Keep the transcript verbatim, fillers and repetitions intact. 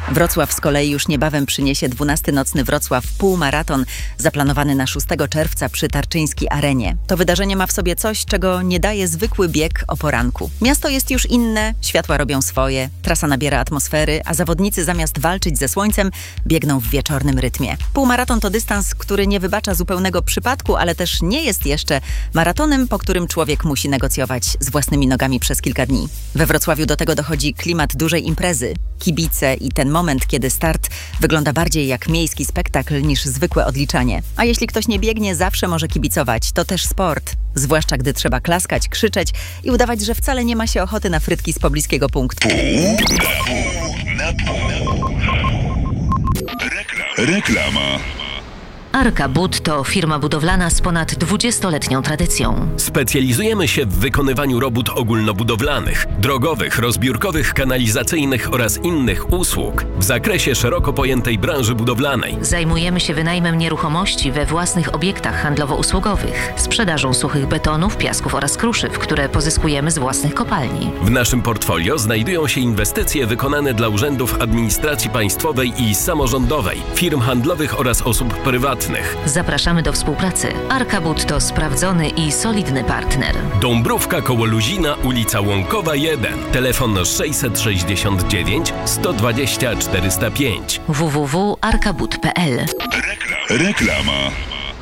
Wrocław z kolei już niebawem przyniesie dwunasty Nocny Wrocław półmaraton zaplanowany na szóstego czerwca przy Tarczyńskiej Arenie. To wydarzenie ma w sobie coś, czego nie daje zwykły bieg o poranku. Miasto jest już inne, światła robią swoje, trasa nabiera atmosfery, a zawodnicy zamiast walczyć ze słońcem biegną w wieczornym rytmie. Półmaraton to dystans, który nie wybacza zupełnego przypadku, ale też nie jest jeszcze maratonem, po którym człowiek musi negocjować z własnymi nogami przez kilka dni. We Wrocławiu do tego dochodzi klimat dużej imprezy, kibice i ten moment, kiedy start wygląda bardziej jak miejski spektakl niż zwykłe odliczanie. A jeśli ktoś nie biegnie, zawsze może kibicować. To też sport. Zwłaszcza gdy trzeba klaskać, krzyczeć i udawać, że wcale nie ma się ochoty na frytki z pobliskiego punktu. Reklama. Arka Bud to firma budowlana z ponad dwudziestoletnią tradycją. Specjalizujemy się w wykonywaniu robót ogólnobudowlanych, drogowych, rozbiórkowych, kanalizacyjnych oraz innych usług w zakresie szeroko pojętej branży budowlanej. Zajmujemy się wynajmem nieruchomości we własnych obiektach handlowo-usługowych, sprzedażą suchych betonów, piasków oraz kruszyw, które pozyskujemy z własnych kopalni. W naszym portfolio znajdują się inwestycje wykonane dla urzędów administracji państwowej i samorządowej, firm handlowych oraz osób prywatnych. Zapraszamy do współpracy. Arka Bud to sprawdzony i solidny partner. Dąbrówka koło Luzina, ulica Łąkowa jeden. Telefon sześćset sześćdziesiąt dziewięć sto dwadzieścia czterysta pięć. w w w kropka arka bud kropka p l. Reklama.